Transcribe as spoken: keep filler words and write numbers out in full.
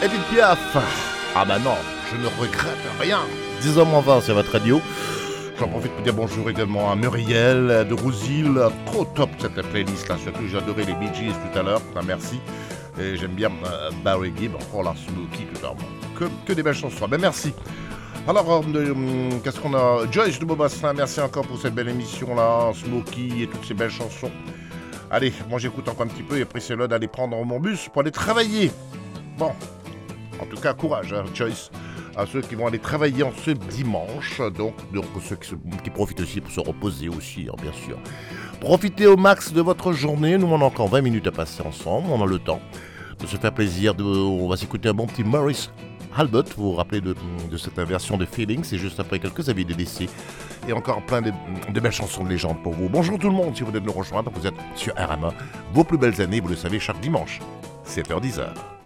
Edith Piaf. Ah bah non, je ne regrette rien. dix heures moins vingt sur votre radio. J'en profite pour dire bonjour également à Muriel de Rousil. Trop top cette playlist là, surtout j'ai adoré les Bee Gees tout à l'heure, ah, merci. Et j'aime bien euh, Barry Gibb, oh la Smokey tout à l'heure. Que, que des belles chansons, ben merci. Alors, euh, qu'est-ce qu'on a? Joyce de Beaubassin, merci encore pour cette belle émission là, Smokey et toutes ces belles chansons. Allez, moi j'écoute encore un petit peu et après c'est l'heure d'aller prendre mon bus pour aller travailler. Bon, en tout cas, courage, hein, Joyce, à ceux qui vont aller travailler en ce dimanche, donc, donc ceux qui, qui profitent aussi pour se reposer aussi, hein, bien sûr. Profitez au max de votre journée, nous on a encore vingt minutes à passer ensemble, on a le temps de se faire plaisir, de, on va s'écouter un bon petit Maurice Albert, vous vous rappelez de, de cette version de Feeling, c'est juste après quelques avis de décès, et encore plein de, de belles chansons de légende pour vous. Bonjour tout le monde, si vous venez de nous rejoindre, vous êtes sur R M A, vos plus belles années, vous le savez, chaque dimanche, sept heures dix heures.